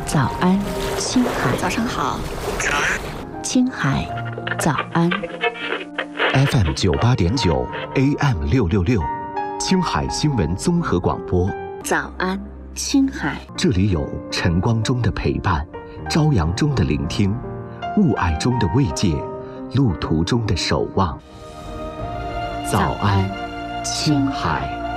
早安，青海。 早上好。早安， 青海。早安。 FM 98.9 AM 666，青海新闻综合广播。 早安，青海。 这里有晨光中的陪伴，朝阳中的聆听，雾霭中的慰藉，路途中的守望。早安，青海。